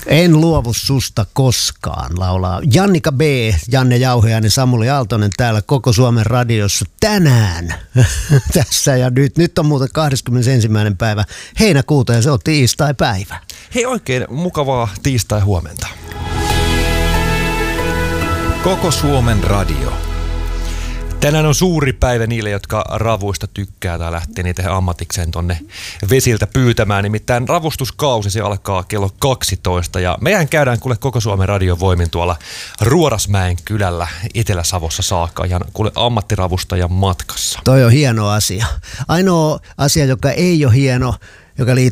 En luovu susta koskaan, laulaa Jannika B, Janne Jauhiainen, Samuli Aaltonen täällä Koko Suomen radiossa tänään tässä ja nyt. Nyt on muuten 21. päivä heinäkuuta ja se on tiistai-päivä. Hei, oikein mukavaa tiistai-huomenta. Koko Suomen radio. Tänään on suuri päivä niille, jotka ravuista tykkää tai lähtee niitä ammatikseen tonne vesiltä pyytämään. Nimittäin ravustuskausi, se alkaa kello 12 ja meidän käydään kuule Koko Suomen radion voimin tuolla Ruorasmäen kylällä Etelä-Savossa saakka ihan kuule ammattiravustajan matkassa. Toi on hieno asia. Ainoa asia, joka ei ole hieno, joka